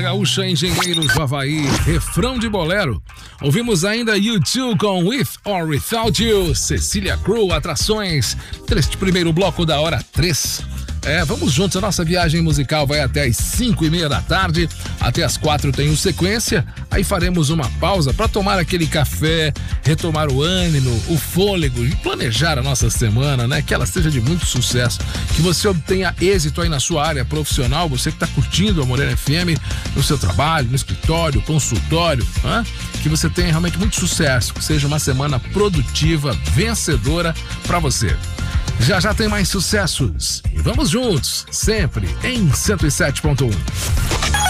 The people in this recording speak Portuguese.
Gaúcha, Engenheiros do Havaí, refrão de bolero. Ouvimos ainda U2 com With or Without You, Cecília Crew, Atrações, este primeiro bloco da hora 3. Vamos juntos, a nossa viagem musical vai até as 5:30 da tarde, até as 4 tem o Sequência, aí faremos uma pausa para tomar aquele café, retomar o ânimo, o fôlego e planejar a nossa semana, né? Que ela seja de muito sucesso, que você obtenha êxito aí na sua área profissional, você que está curtindo a Morena FM, no seu trabalho, no escritório, consultório, que você tenha realmente muito sucesso, que seja uma semana produtiva, vencedora para você. Já tem mais sucessos e vamos juntos, sempre em 107.1.